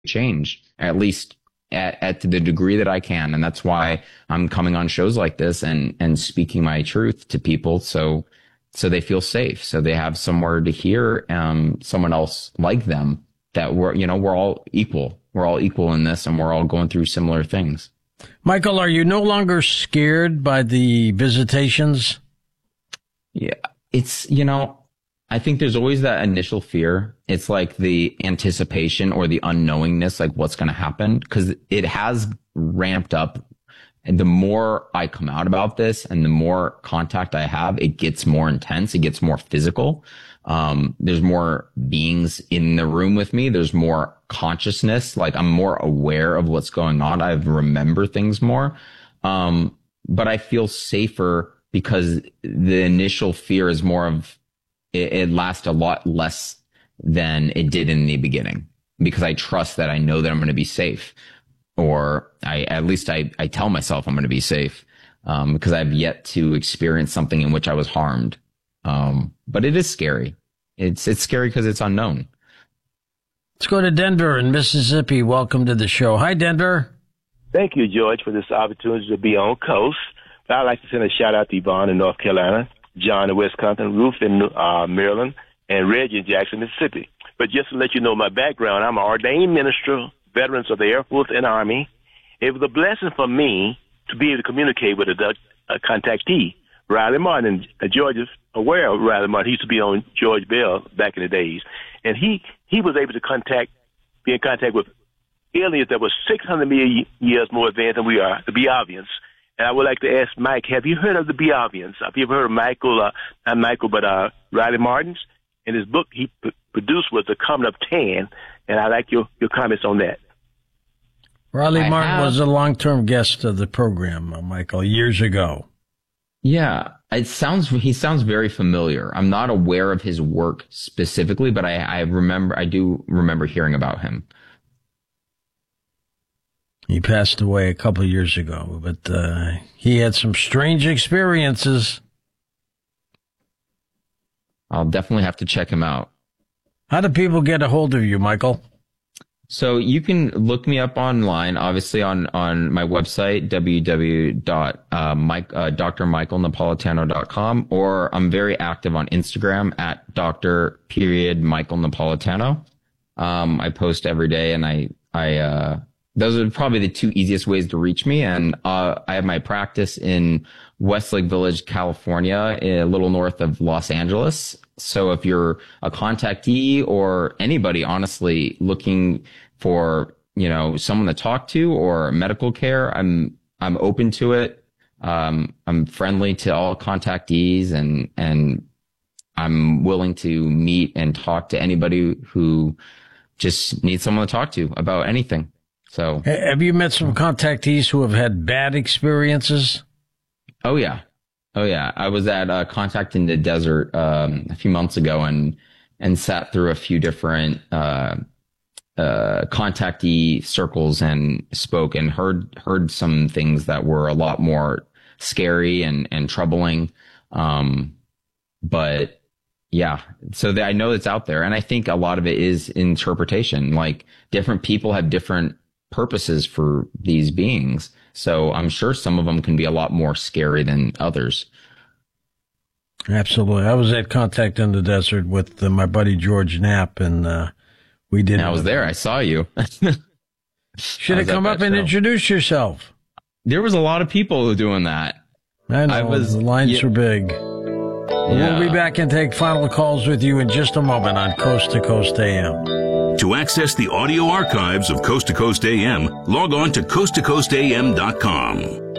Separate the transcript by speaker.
Speaker 1: change, at least at the degree that I can. And that's why I'm coming on shows like this and speaking my truth to people. So they feel safe. So they have somewhere to hear, someone else like them, that we're all equal. We're all equal in this, and we're all going through similar things.
Speaker 2: Michael, are you no longer scared by the visitations?
Speaker 1: Yeah, it's, I think there's always that initial fear. It's like the anticipation or the unknowingness, like what's going to happen, because it has ramped up. And the more I come out about this and the more contact I have, it gets more intense. It gets more physical. There's more beings in the room with me. There's more consciousness. Like I'm more aware of what's going on. I remember things more. But I feel safer because the initial fear is more of, it lasts a lot less than it did in the beginning, because I trust that I know that I'm going to be safe, or at least I tell myself I'm going to be safe, because I've yet to experience something in which I was harmed. But it is scary. It's scary because it's unknown.
Speaker 2: Let's go to Denver in Mississippi. Welcome to the show. Hi, Denver.
Speaker 3: Thank you, George, for this opportunity to be on Coast. But I'd like to send a shout out to Yvonne in North Carolina, John in Wisconsin, Ruth in Maryland, and Reggie in Jackson, Mississippi. But just to let you know my background, I'm an ordained minister, veterans of the Air Force and Army. It was a blessing for me to be able to communicate with a contactee, Riley Martin. And George is aware of Riley Martin. He used to be on George Bell back in the days. And he was able to be in contact with aliens that were 600 million years more advanced than we are, the Biavians. And I would like to ask Mike, have you heard of the Biavians? Have you ever heard of Michael, not Michael, but Riley Martin's? And his book he produced was The Comet of Tan, and I'd like your comments on that.
Speaker 2: Riley Martin was a long-term guest of the program, Michael, years ago.
Speaker 1: Yeah, he sounds very familiar. I'm not aware of his work specifically, but I do remember hearing about him.
Speaker 2: He passed away a couple of years ago, but he had some strange experiences.
Speaker 1: I'll definitely have to check him out.
Speaker 2: How do people get a hold of you, Michael?
Speaker 1: So you can look me up online, obviously on my website, www.drmichaelnapolitano.com, or I'm very active on Instagram at Dr. Michael Napolitano. I post every day, and I those are probably the two easiest ways to reach me. And I have my practice in Westlake Village, California, a little north of Los Angeles. So if you're a contactee or anybody, honestly, looking for, someone to talk to or medical care, I'm open to it. I'm friendly to all contactees, and I'm willing to meet and talk to anybody who just needs someone to talk to about anything. So,
Speaker 2: have you met some contactees who have had bad experiences?
Speaker 1: Oh yeah. I was at Contact in the Desert a few months ago and sat through a few different contactee circles and spoke and heard some things that were a lot more scary and troubling. But yeah, so I know it's out there, and I think a lot of it is interpretation. Like different people have different purposes for these beings. So I'm sure some of them can be a lot more scary than others.
Speaker 2: Absolutely. I was at Contact in the Desert with my buddy George Knapp, and we did.
Speaker 1: I was there. I saw you.
Speaker 2: Should have come up and introduce yourself.
Speaker 1: There was a lot of people doing that.
Speaker 2: I know. The lines are big. Yeah. We'll be back and take final calls with you in just a moment on Coast to Coast AM.
Speaker 4: To access the audio archives of Coast to Coast AM, log on to coasttocoastam.com.